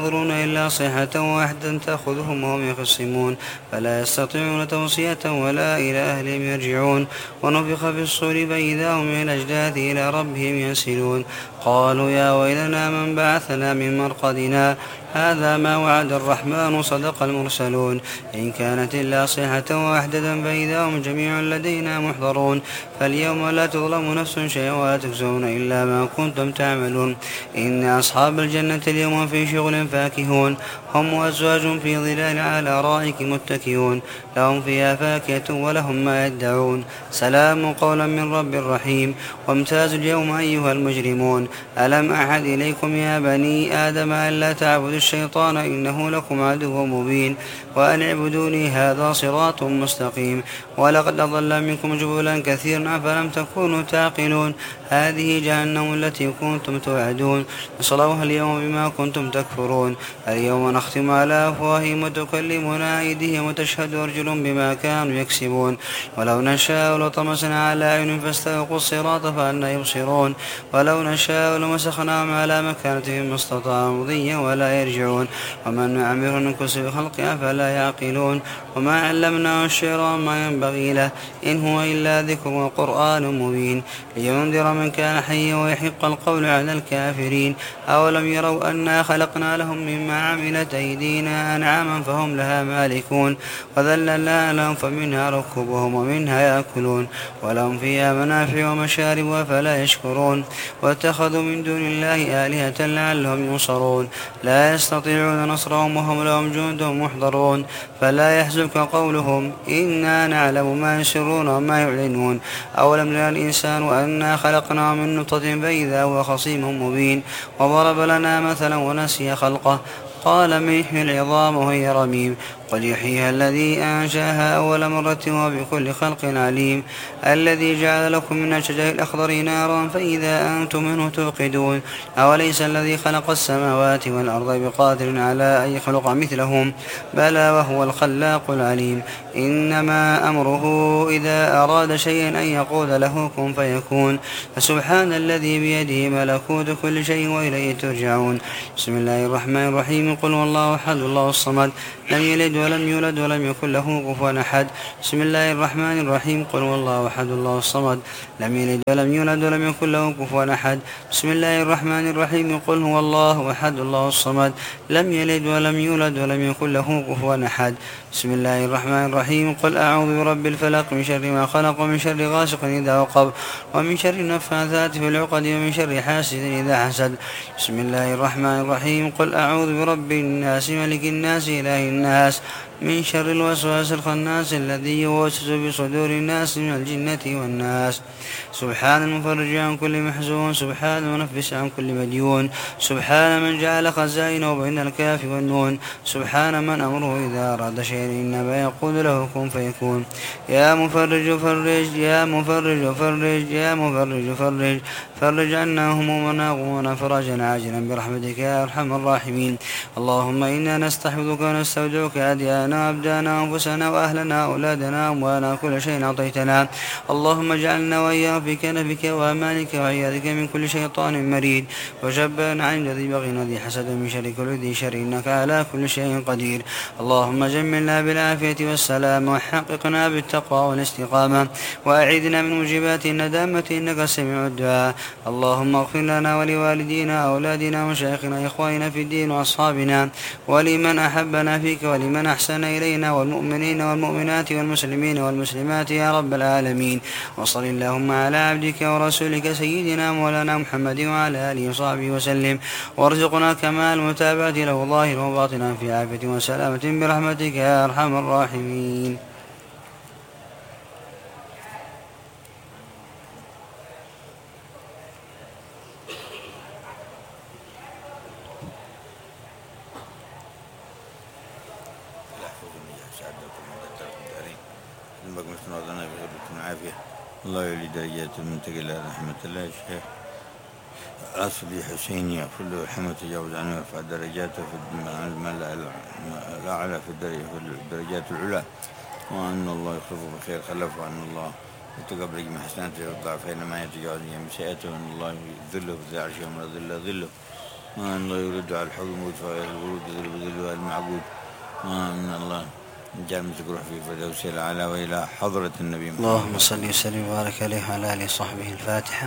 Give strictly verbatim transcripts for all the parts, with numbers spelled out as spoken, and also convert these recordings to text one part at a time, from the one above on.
ينظرون إلا صيحة واحدة تأخذهم وهم يخصمون فلا يستطيعون توصية ولا إلى أهلهم يرجعون. ونفخ في الصور فإذا هم من الأجداث إلى ربهم ينسلون. قالوا يا ويلنا من بعثنا من مرقدنا هذا ما وعد الرحمن صدق المرسلون. إن كانت إلا صيحة واحدة فإذا هم جميع لدينا محضرون. فاليوم لا تظلم نفس شيئا ولا تجزون إلا ما كنتم تعملون. إن أصحاب الجنة اليوم في شغل فاكهون هم وأزواج في ظلال على الأرائك متكئون لهم فيها فاكهة ولهم ما يدعون سلام قولا من رب رحيم. وامتازوا اليوم أيها المجرمون ألم أعهد إليكم يا بني آدم ألا تعبدوا الشيطان إنه لكم عدو مبين وأن اعبدوني هذا صراط مستقيم. ولقد أضل منكم جبلا كثيرا أفلم تكونوا تعقلون. هذه جهنم التي كنتم توعدون اصلوها اليوم بما كنتم تكفرون. اليوم نختم على أفواههم وتكلمنا أيديهم وتشهد أرجل بما كانوا يكسبون. ولو نشاء لطمسنا على أعين فاستبقوا الصراط فأنى يبصرون. ولو نشاء لمسخناهم على مكانتهم ما استطاعوا مضيا ولا يرجعون. ومن نعمره نكسب بخلقه فلا يعقلون. وما علمناه الشعر وما ينبغي له إن هو إلا ذكر وقرآن مبين لينذر من كان حيا ويحق القول على الكافرين. أولم يروا أنا خلقنا لهم مما عملت أيدينا أنعاما فهم لها مالكون وذللنا لهم فمنها ركوبهم ومنها يأكلون ولهم فيها منافع ومشارب أفلا يشكرون. واتخذوا من دون الله آلهة لعلهم ينصرون لا يستطيعون نصرهم وهم لهم جند محضرون. فلا يحزنك قولهم إنا نعلم ما يسرون وما يعلنون. أولم يرى الإنسان أنا خلقنا من نطفة فإذا هو خصيم مبين. وضرب لنا مثلا ونسي خلقه قال من يحيي العظام وهي رميم قل يحييها الذي أنشاها أول مرة وبكل خلق عليم. الذي جعل لكم من الشجر الأخضر نارا فإذا أنتم منه توقدون. أوليس الذي خلق السماوات والأرض بقادر على أن يخلق مثلهم بلى وهو الخلاق العليم. إنما أمره إذا أراد شيئا أن يقول له كن فيكون. فسبحان الذي بيده ملكوت كل شيء وإليه ترجعون. بسم الله الرحمن الرحيم قل والله أحد الله الصمد لم يلد ولم يولد ولم يكن له كفوا أحد. بسم الله الرحمن الرحيم قل والله أحد الله الصمد لم يلد ولم يولد ولم يكن له كفوا أحد. بسم الله الرحمن الرحيم قل هو الله أحد الله الصمد لم يلد ولم يولد ولم يكن له كفوا أحد. بسم الله الرحمن الرحيم قل أعوذ برب الفلق من شر ما خلق ومن شر غاسق إذا وقب ومن شر النفاثات في العقد ومن شر حاسد إذا حسد. بسم الله الرحمن الرحيم قل أعوذ برب الناس ملك الناس إله الناس من شر الوسواس الخناس الذي يوسوس بصدور الناس من الجنة والناس. سبحان المفرج عن كل محزون سبحان المنفس عن كل مديون سبحان من جعل خزائنه بين الكاف والنون سبحان من أمره إذا أراد شيئا إنما يقول له كن فيكون. يا مفرج فرج يا مفرج فرج يا مفرج فرج فرج عنا همومنا وغمومنا فرجا عاجلا برحمتك يا أرحم الراحمين. اللهم إنا نستحفظك ونستودعك أديانا أبدانا أنفسنا وأهلنا أولادنا أموالنا كل شيء أعطيتنا. اللهم اجعلنا وإياهم في كنفك وأمانك وعياذك من كل شيطان مريد وجبان عن الذي بغينا ذي حسد من شر كل ذي شر إنك على كل شيء قدير. اللهم جملنا بالعافية والسلام وحققنا بالتقوى والاستقامة وأعذنا من موجبات الندامة إنك سميع الدعاء. اللهم اغفر لنا ولوالدينا أولادنا ومشايخنا إخواننا في الدين وأصحابنا ولمن أحبنا فيك ولمن أحسن إلينا والمؤمنين والمؤمنات والمسلمين والمسلمات يا رب العالمين. وصل اللهم على عبدك ورسولك سيدنا مولانا محمد وعلى آله وصحبه وسلم وارزقنا كمال المتابعة له ظاهرا وباطنا في عافية وسلامة برحمتك يا أرحم الراحمين. الله يولي درجات المنتقل إلى رحمة الله الشيخ أصلي حسيني يغفر له رحمة تجاوز عنه ويرفع درجاته في الملأ الأعلى في الدرجات العلى وأن الله يخلفه بخير خلفه عن الله وتقبل جميع حسناته والضعفين ما يتجاوز جميع سيئته وأن الله يذله في ذي عرشه ومن ذله ذله ما الله يرد على الحب ويدفع الورود ذل المعبود. ما من الله جعل روح في فردوس الأعلى وإلى حضرة النبي محمد. اللهم صل وسلم وبارك عليه وعلى آله وصحبه. الفاتحة.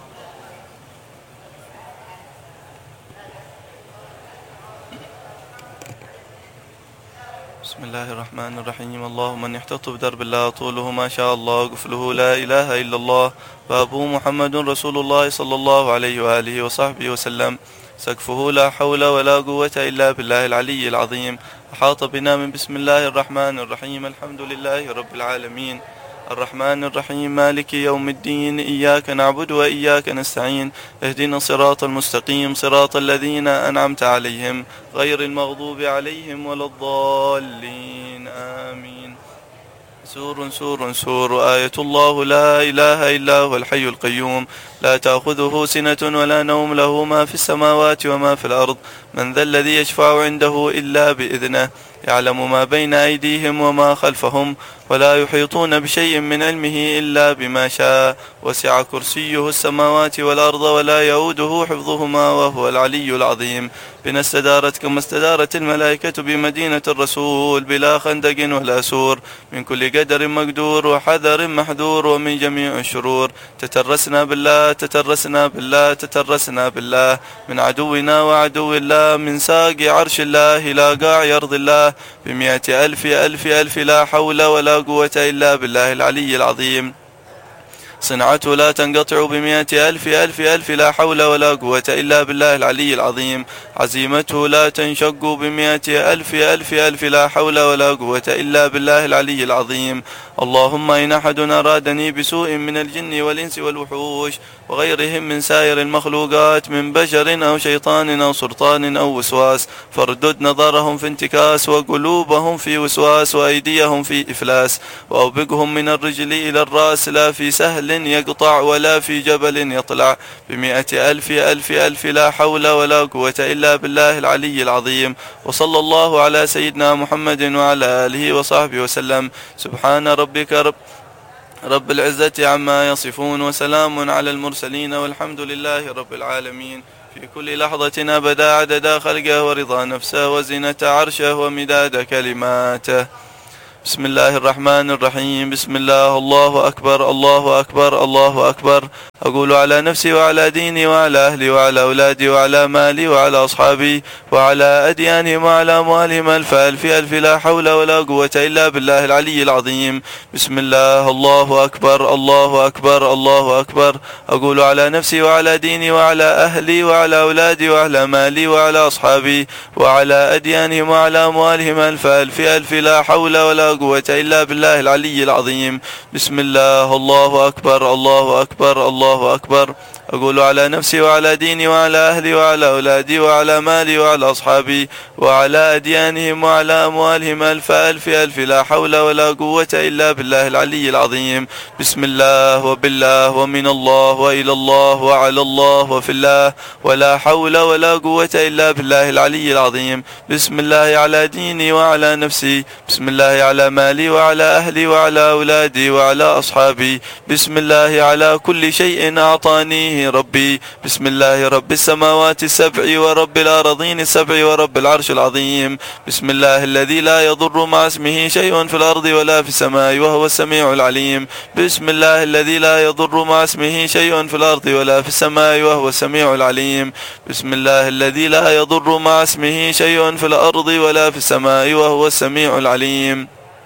بسم الله الرحمن الرحيم. اللهم من يحتط بدرب الله طوله ما شاء الله، قفله لا إله إلا الله، بابه محمد رسول الله صلى الله عليه وآله وصحبه وسلم، سقفه لا حول ولا قوة إلا بالله العلي العظيم. أحاط بنا من بسم الله الرحمن الرحيم. الحمد لله رب العالمين الرحمن الرحيم مالك يوم الدين، إياك نعبد وإياك نستعين، اهدنا الصراط المستقيم صراط الذين أنعمت عليهم غير المغضوب عليهم ولا الضالين آمين. سور سور سور آية الله لا إله إلا هو الحي القيوم، لا تأخذه سنة ولا نوم، له ما في السماوات وما في الأرض، من ذا الذي يشفع عنده إلا بإذنه، يعلم ما بين أيديهم وما خلفهم، ولا يحيطون بشيء من علمه إلا بما شاء، وسع كرسيه السماوات والأرض ولا يؤوده حفظهما وهو العلي العظيم. بنا استدارت كما استدارت الملائكة بمدينة الرسول، بلا خندق ولا سور، من كل قدر مقدور وحذر محذور، ومن جميع الشرور. تترسنا بالله تترسنا بالله تترسنا بالله، من عدونا وعدو الله، من ساق عرش الله إلى قاع أرض الله، بمئة ألف ألف ألف، لا حول ولا قوة إلا بالله العلي العظيم. صنعته لا تنقطع بمئة ألف ألف ألف، لا حول ولا قوة إلا بالله العلي العظيم. عزيمته لا تنشق بمئة ألف ألف ألف، لا حول ولا قوة إلا بالله العلي العظيم. اللهم إن أحد أرادني بسوء من الجن والإنس والوحوش وغيرهم من سائر المخلوقات، من بشر أو شيطان أو سلطان أو وسواس، فاردد نظرهم في انتكاس، وقلوبهم في وسواس، وأيديهم في إفلاس، وأوبقهم من الرجل إلى الرأس، لا في سهل يقطع ولا في جبل يطلع، بمئة ألف ألف ألف، لا حول ولا قوة إلا بالله العلي العظيم. وصلى الله على سيدنا محمد وعلى آله وصحبه وسلم. سبحان ربك رب رب العزة عما يصفون، وسلام على المرسلين، والحمد لله رب العالمين. في كل لحظة أبدا، عدد خلقه ورضا نفسه وزنة عرشه ومداد كلماته. بسم الله الرحمن الرحيم. بسم الله، الله أكبر الله أكبر الله أكبر. أقول على نفسي وعلى ديني وعلى أهلي وعلى أولادي وعلى مالي وعلى أصحابي وعلى أديانهم وعلى أموالهم ألف ألف ألف، لا حول ولا قوة إلا بالله العلي العظيم. بسم الله، الله أكبر الله أكبر الله أكبر. أقول على نفسي وعلى ديني وعلى أهلي وعلى أولادي وعلى مالي وعلى أصحابي وعلى أديانهم وعلى أموالهم ألف ألف ألف، لا حول ولا قوة إلا بالله العلي العظيم. بسم الله، الله أكبر الله أكبر الله أكبر. أقول على نفسي وعلى ديني وعلى أهلي وعلى أولادي وعلى مالي وعلى أصحابي وعلى أديانهم وعلى أموالهم ألف ألف ألف، لا حول ولا قوة إلا بالله العلي العظيم. بسم الله وبالله ومن الله وإلى الله وعلى الله وفي الله، ولا حول ولا قوة إلا بالله العلي العظيم. بسم الله على ديني وعلى نفسي، بسم الله على مالي وعلى أهلي وعلى أولادي وعلى أصحابي، بسم الله على كل شيء أعطانيه ربي، بسم الله رب السماوات السبع ورب الأرضين السبع ورب العرش العظيم. بسم الله الذي لا يضر مع اسمه شيء في الأرض ولا في السماء وهو السميع العليم. بسم الله الذي لا يضر مع اسمه شيء في الأرض ولا في السماء وهو السميع العليم. بسم الله الذي لا يضر مع اسمه شيء في الأرض ولا في السماء وهو السميع العليم.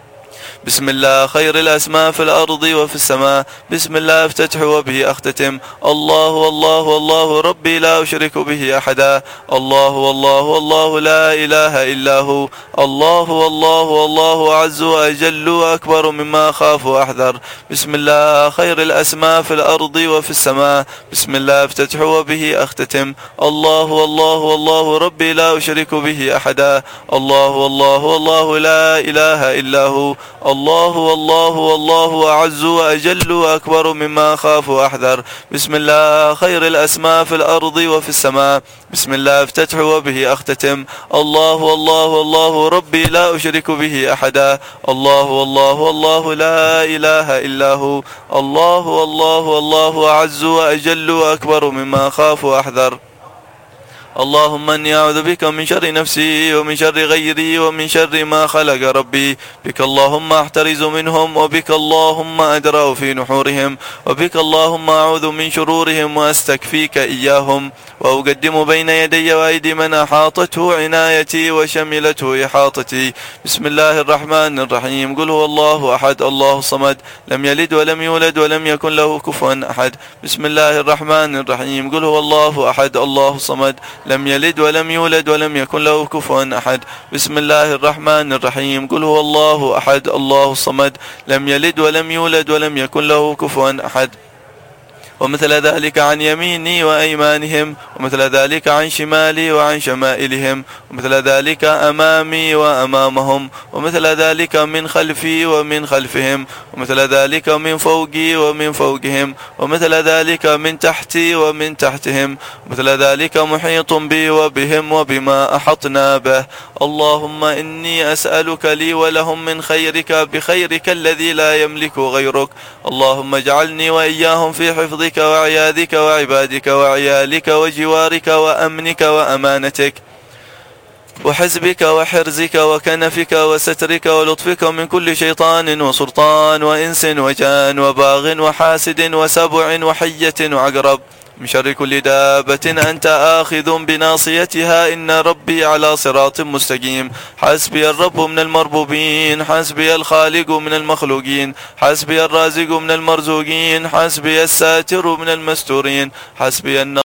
بسم الله خير الأسماء في الأرض وفي السماء. بسم الله افتتح وبه أختتم. الله والله والله ربي لا أشرك به أحدا. الله والله والله لا إله إلا هو. الله والله والله أعز وأجل وأكبر مما أخاف وأحذر. بسم الله خير الأسماء في الأرض وفي السماء. بسم الله افتتح وبه أختتم. الله والله والله ربي لا أشرك به أحدا. الله والله والله لا إله إلا هو. الله والله والله أعز وأجل وأكبر مما أخاف وأحذر. بسم الله خير الأسماء في الأرض وفي السماء. بسم الله افتتح وبه أختتم. الله والله والله ربي لا أشرك به أحدا. الله والله والله لا إله إلا هو. الله والله والله أعز وأجل وأكبر مما أخاف وأحذر. اللهم إني أعوذ بك من شر نفسي ومن شر غيري ومن شر ما خلق ربي. بك اللهم أحترز منهم، وبك اللهم أدرأ في نحورهم، وبك اللهم أعوذ من شرورهم وأستكفيك إياهم. وأقدم بين يدي وأيدي من أحاطته عنايتي وشملته إحاطتي. بسم الله الرحمن الرحيم. قل هو الله أحد الله الصمد لم يلد ولم يولد ولم يكن له كفوا أحد. بسم الله الرحمن الرحيم. قل هو الله أحد الله الصمد لم يلد ولم يولد ولم يكن له كفوا أحد. بسم الله الرحمن الرحيم. قل هو الله أحد الله الصمد لم يلد ولم يولد ولم يكن له كفوا أحد. ومثل ذلك عن يميني وأيمانهم، ومثل ذلك عن شمالي وعن شمائلهم، ومثل ذلك أمامي وأمامهم، ومثل ذلك من خلفي ومن خلفهم، ومثل ذلك من فوقي ومن فوقهم، ومثل ذلك من تحتي ومن تحتهم، ومثل ذلك محيط بي وبهم وبما أحطنا به. اللهم إني أسألك لي ولهم من خيرك بخيرك الذي لا يملك غيرك. اللهم اجعلني وإياهم في حفظك وعياذك وعبادك وعيالك وجوارك وأمنك وأمانتك وحزبك وحرزك وكنفك وسترك ولطفك من كل شيطان وسلطان وإنس وجان وباغ وحاسد وسبع وحية وعقرب، من شر كل دابة أنت آخذ بناصيتها، إن ربي على صراط مستقيم. حسبي الرب من المربوبين، حسبي الخالق من المخلوقين، حسبي الرازق من المرزوقين، حسبي الساتر من المستورين، حسبي الناصر